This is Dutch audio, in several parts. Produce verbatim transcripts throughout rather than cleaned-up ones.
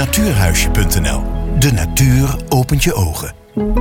natuurhuisje punt n l. De natuur opent je ogen.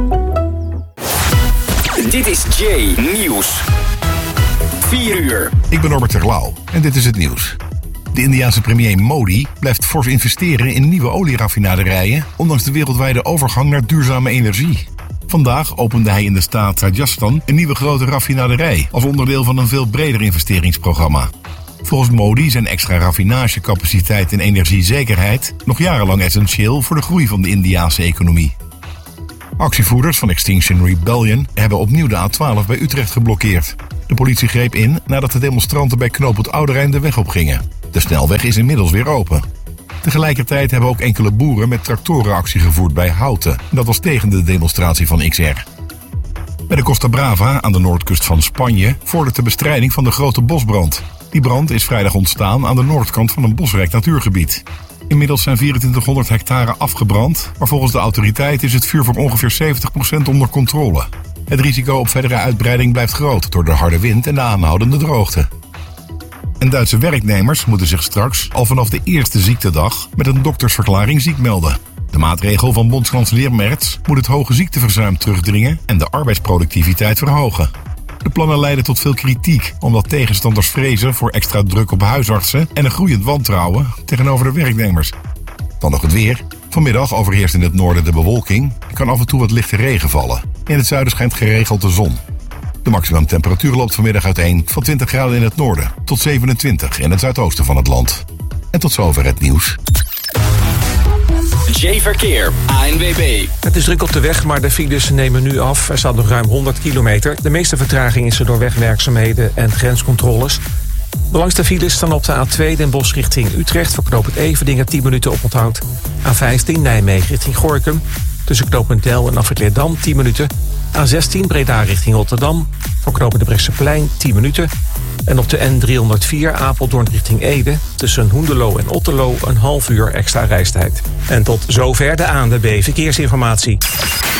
Dit is Jay Nieuws. vier uur. Ik ben Norbert Terlouw en dit is het nieuws. De Indiase premier Modi blijft fors investeren in nieuwe olieraffinaderijen, ondanks de wereldwijde overgang naar duurzame energie. Vandaag opende hij in de staat Rajasthan een nieuwe grote raffinaderij als onderdeel van een veel breder investeringsprogramma. Volgens Modi zijn extra raffinagecapaciteit en energiezekerheid nog jarenlang essentieel voor de groei van de Indiase economie. Actievoerders van Extinction Rebellion hebben opnieuw de A twaalf bij Utrecht geblokkeerd. De politie greep in nadat de demonstranten bij knooppunt Oude Rijn de weg opgingen. De snelweg is inmiddels weer open. Tegelijkertijd hebben ook enkele boeren met tractoren actie gevoerd bij Houten. Dat was tegen de demonstratie van X R. Bij de Costa Brava aan de noordkust van Spanje vordert de bestrijding van de grote bosbrand. Die brand is vrijdag ontstaan aan de noordkant van een bosrijk natuurgebied. Inmiddels zijn vierentwintighonderd hectare afgebrand, maar volgens de autoriteit is het vuur voor ongeveer zeventig procent onder controle. Het risico op verdere uitbreiding blijft groot door de harde wind en de aanhoudende droogte. En Duitse werknemers moeten zich straks al vanaf de eerste ziektedag met een doktersverklaring ziek melden. De maatregel van bondskanselier Merz moet het hoge ziekteverzuim terugdringen en de arbeidsproductiviteit verhogen. De plannen leiden tot veel kritiek, omdat tegenstanders vrezen voor extra druk op huisartsen en een groeiend wantrouwen tegenover de werknemers. Dan nog het weer. Vanmiddag overheerst in het noorden de bewolking en kan af en toe wat lichte regen vallen. In het zuiden schijnt geregeld de zon. De maximumtemperatuur loopt vanmiddag uiteen van twintig graden in het noorden tot zevenentwintig in het zuidoosten van het land. En tot zover het nieuws. Jay Verkeer, A N W B. Het is druk op de weg, maar de files nemen nu af. Er staat nog ruim honderd kilometer. De meeste vertraging is er door wegwerkzaamheden en grenscontroles. De langste files staan op de A twee Den Bosch richting Utrecht. Voor knooppunt Everdingen tien minuten oponthoud. A vijftien Nijmegen richting Gorinchem. Tussen knooppunt Del en Afrit Leerdam tien minuten. A zestien Breda richting Rotterdam. Voor knooppunt de Brechtseplein tien minuten. En op de N driehonderdvier Apeldoorn richting Ede. Tussen Hoenderloo en Otterloo een half uur extra reistijd. En tot zover de A N W B Verkeersinformatie.